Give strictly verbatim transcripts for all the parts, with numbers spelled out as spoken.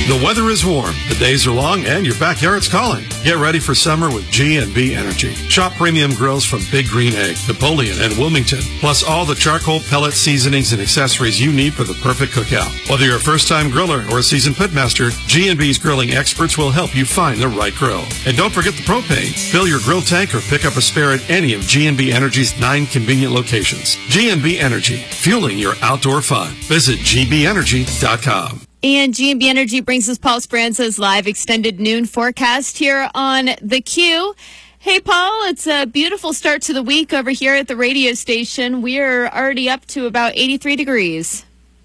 The weather is warm, the days are long, and your backyard's calling. Get ready for summer with G and B Energy. Shop premium grills from Big Green Egg, Napoleon, and Wilmington, plus all the charcoal, pellet, seasonings, and accessories you need for the perfect cookout. Whether you're a first-time griller or a seasoned pitmaster, G and B's grilling experts will help you find the right grill. And don't forget the propane. Fill your grill tank or pick up a spare at any of G and B Energy's nine convenient locations. G and B Energy, fueling your outdoor fun. Visit G B energy dot com. And G and B Energy brings us Paul Speranza's live extended noon forecast here on The Q. Hey, Paul, it's a beautiful start to the week over here at the radio station. We're already up to about eighty-three degrees.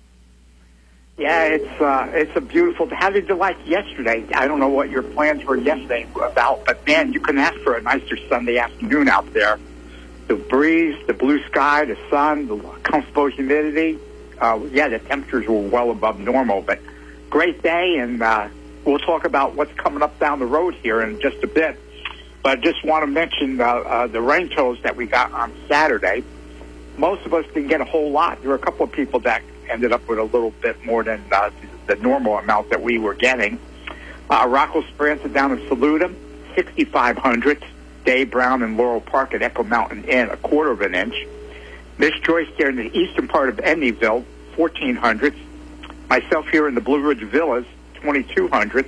Yeah, it's uh, it's a beautiful. How did you like yesterday? I don't know what your plans were yesterday about, but man, you can ask for a nicer Sunday afternoon out there. The breeze, the blue sky, the sun, the comfortable humidity. Uh, yeah, the temperatures were well above normal, but great day, and uh, we'll talk about what's coming up down the road here in just a bit. But I just want to mention uh, uh, the rain totals that we got on Saturday. Most of us didn't get a whole lot. There were a couple of people that ended up with a little bit more than uh, the normal amount that we were getting. Uh, Rocco Speranza down in Saluda, sixty-five hundredths. Dave Brown in Laurel Park at Echo Mountain Inn, a quarter of an inch. Miss Joyce there in the eastern part of Edneyville, fourteen hundredths. Myself here in the Blue Ridge Villas, twenty-two hundredths.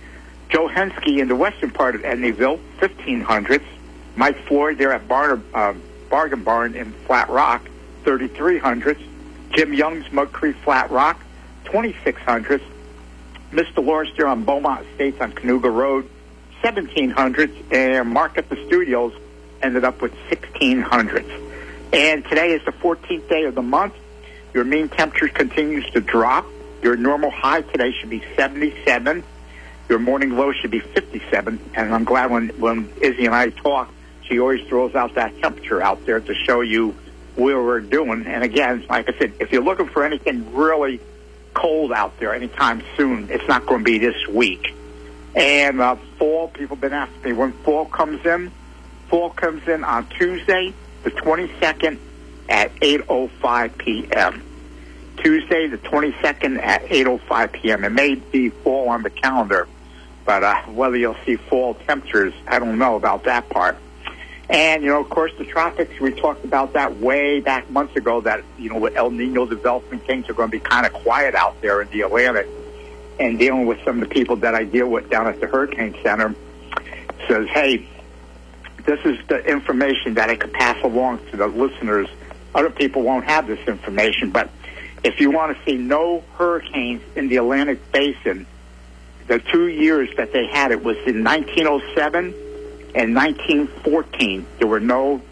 Joe Hensky in the western part of Edneyville, fifteen hundredths. Mike Floyd there at Bar- uh, Bargain Barn in Flat Rock, thirty-three hundredths. Jim Young's Mud Creek Flat Rock, twenty-six hundredths. Mister Lawrence there on Beaumont Estates on Canoga Road, seventeen hundredths. And Mark at the Studios ended up with sixteen hundredths. And today is the fourteenth day of the month. Your mean temperature continues to drop. Your normal high today should be seventy-seven. Your morning low should be fifty-seven. And I'm glad when, when Izzy and I talk, she always throws out that temperature out there to show you where we're doing. And again, like I said, if you're looking for anything really cold out there anytime soon, it's not going to be this week. And uh, fall, people have been asking me when fall comes in. Fall comes in on Tuesday, the twenty-second at eight oh five p.m. Tuesday, the twenty-second at eight oh five p.m. It may be fall on the calendar, but uh, whether you'll see fall temperatures, I don't know about that part. And, you know, of course, the tropics, we talked about that way back months ago, that, you know, with El Nino development, things are going to be kind of quiet out there in the Atlantic. And dealing with some of the people that I deal with down at the Hurricane Center says, hey, this is the information that I could pass along to the listeners. Other people won't have this information, but if you want to see no hurricanes in the Atlantic Basin, the two years that they had it was in nineteen oh seven and nineteen fourteen. There were no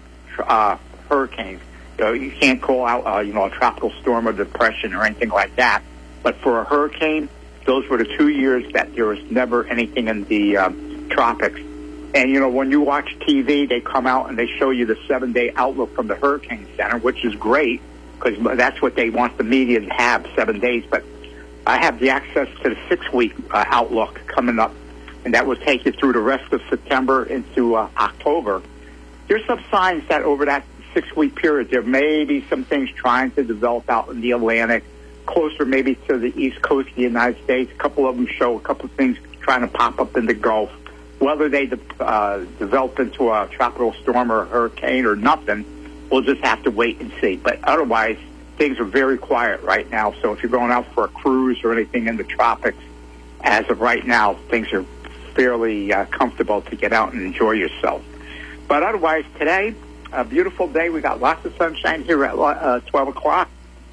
uh, hurricanes. You know, you can't call out, uh, you know, a tropical storm or depression or anything like that. But for a hurricane, those were the two years that there was never anything in the um, tropics. And, you know, when you watch T V, they come out and they show you the seven-day outlook from the Hurricane Center, which is great because that's what they want the media to have, seven days. But I have the access to the six-week uh, outlook coming up, and that will take you through the rest of September into uh, October. There's some signs that over that six-week period, there may be some things trying to develop out in the Atlantic, closer maybe to the east coast of the United States. A couple of them show a couple of things trying to pop up in the Gulf. Whether they de- uh, develop into a tropical storm or a hurricane or nothing, we'll just have to wait and see. But otherwise, things are very quiet right now. So if you're going out for a cruise or anything in the tropics, as of right now, things are fairly uh, comfortable to get out and enjoy yourself. But otherwise, today, a beautiful day. We got lots of sunshine here at uh, twelve o'clock.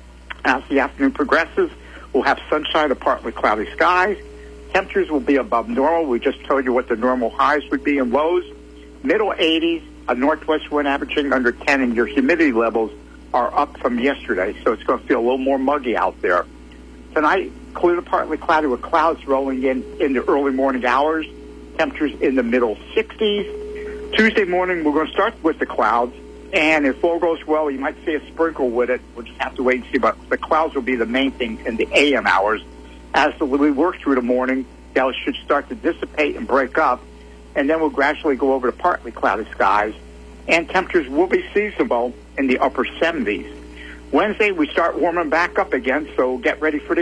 As the afternoon progresses, we'll have sunshine to partly cloudy skies. Temperatures will be above normal. We just told you what the normal highs would be and lows. Middle eighties, a northwest wind averaging under ten, and your humidity levels are up from yesterday, so it's going to feel a little more muggy out there. Tonight, clear to partly cloudy with clouds rolling in in the early morning hours. Temperatures in the middle sixties. Tuesday morning, we're going to start with the clouds, and if all goes well, you might see a sprinkle with it. We'll just have to wait and see, but the clouds will be the main thing in the A M hours. As the, we work through the morning, that should start to dissipate and break up, and then we'll gradually go over to partly cloudy skies, and temperatures will be seasonable in the upper seventies. Wednesday, we start warming back up again, so get ready for the